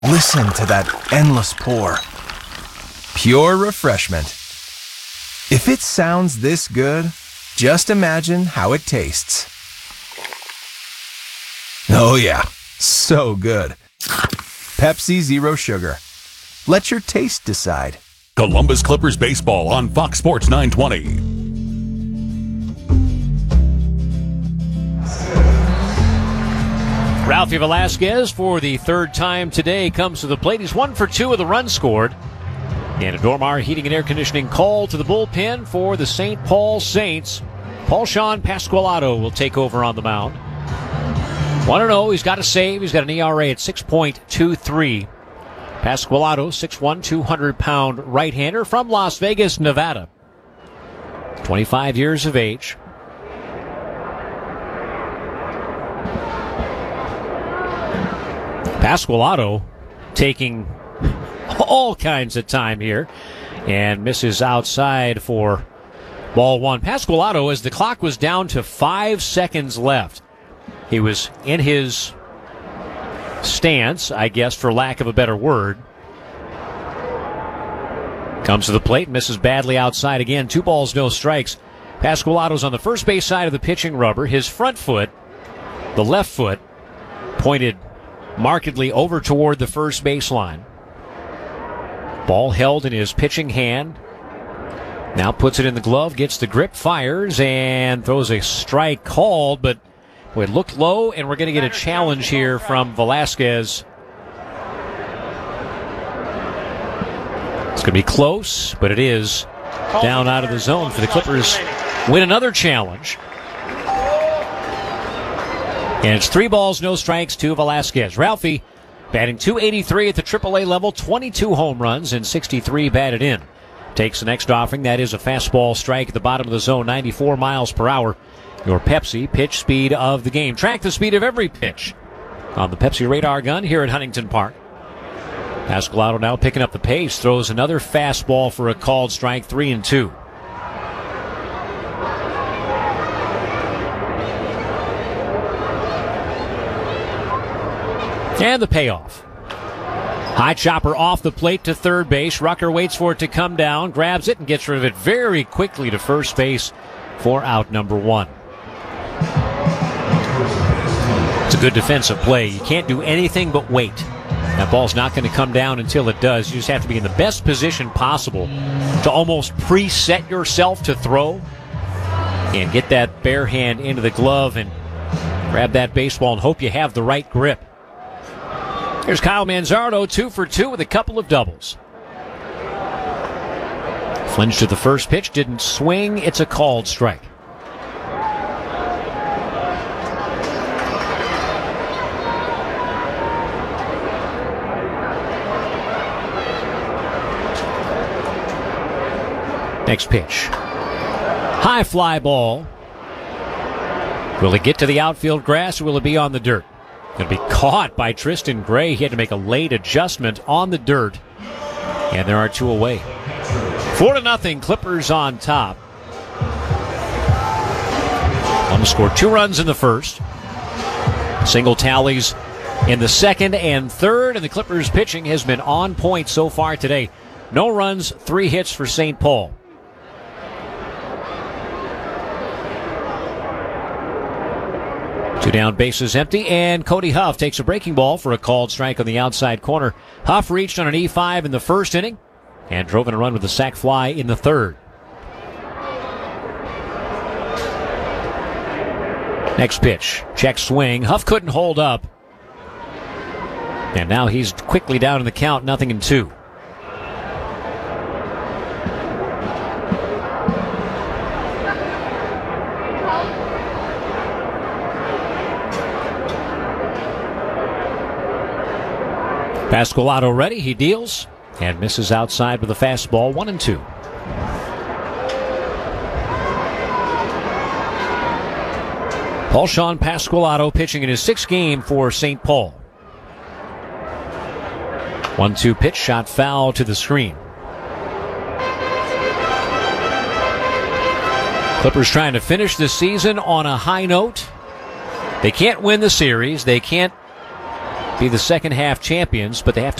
Listen to that endless pour. Pure refreshment. If it sounds this good, just imagine how it tastes. Oh yeah, so good. Pepsi Zero Sugar. Let your taste decide. Columbus Clippers baseball on Fox Sports 920. Ralphie Velasquez, for the third time today, comes to the plate. He's 1 for 2 of the runs scored. And a Dormar Heating and Air Conditioning call to the bullpen for the St. Paul Saints. Paul-Sean Pasqualato will take over on the mound. 1-0. He's got a save. He's got an ERA at 6.23. Pasqualato, 6'1", 200-pound right-hander from Las Vegas, Nevada. 25 years of age. Pasqualato taking all kinds of time here and misses outside for ball one. Pasqualato, as the clock was down to 5 seconds left, he was in his stance, I guess, for lack of a better word. Comes to the plate, misses badly outside again. 2 balls, no strikes. Pasqualato's on the first base side of the pitching rubber. His front foot, the left foot, pointed markedly over toward the first baseline. Ball held in his pitching hand. Now puts it in the glove, gets the grip, fires, and throws a strike called, but it looked low, and we're going to get a challenge here from Velasquez. It's going to be close, but it is down out of the zone for the Clippers. Win another challenge. And it's 3 balls, no strikes to Velasquez. Ralphie batting .283 at the AAA level, 22 home runs and 63 batted in. Takes the next offering. That is a fastball strike at the bottom of the zone, 94 miles per hour. Your Pepsi pitch speed of the game. Track the speed of every pitch on the Pepsi radar gun here at Huntington Park. Pasqualato now picking up the pace. Throws another fastball for a called strike, 3-2. And the payoff. High chopper off the plate to third base. Rucker waits for it to come down, grabs it, and gets rid of it very quickly to first base for out number 1. It's a good defensive play. You can't do anything but wait. That ball's not going to come down until it does. You just have to be in the best position possible to almost preset yourself to throw and get that bare hand into the glove and grab that baseball and hope you have the right grip. Here's Kyle Manzardo, 2 for 2 with a couple of doubles. Flinched at the first pitch, didn't swing. It's a called strike. Next pitch. High fly ball. Will it get to the outfield grass or will it be on the dirt? Going to be caught by Tristan Gray. He had to make a late adjustment on the dirt. And there are 2 away. 4-0, Clippers on top. Columbus scored 2 runs in the first. Single tallies in the second and third. And the Clippers pitching has been on point so far today. No runs, 3 hits for St. Paul. Two down, bases empty, and Cody Huff takes a breaking ball for a called strike on the outside corner. Huff reached on an E5 in the first inning and drove in a run with a sac fly in the third. Next pitch, check swing. Huff couldn't hold up. And now he's quickly down in the count, 0-2. Pasqualato ready, he deals, and misses outside with a fastball, 1-2. Paul-Sean Pasqualato pitching in his 6th game for St. Paul. 1-2 pitch, shot foul to the screen. Clippers trying to finish the season on a high note. They can't win the series. They can't be the second half champions, but they have to